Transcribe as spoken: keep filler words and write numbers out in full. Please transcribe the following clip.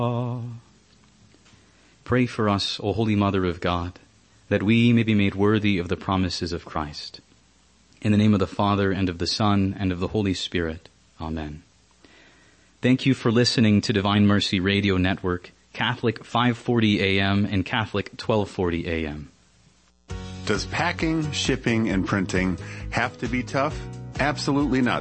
Pray for us, O Holy Mother of God, that we may be made worthy of the promises of Christ. In the name of the Father, and of the Son, and of the Holy Spirit. Amen. Thank you for listening to Divine Mercy Radio Network, Catholic five forty A M and Catholic twelve forty A M. Does packing, shipping, and printing have to be tough? Absolutely not.